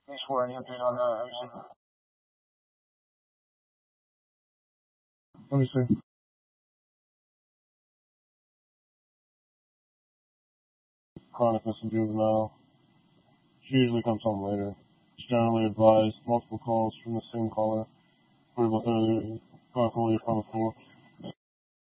Swear any update on let me see. Chronic missing juvenile. She usually comes home later. It's generally advised multiple calls from the same caller. For about 30, from before.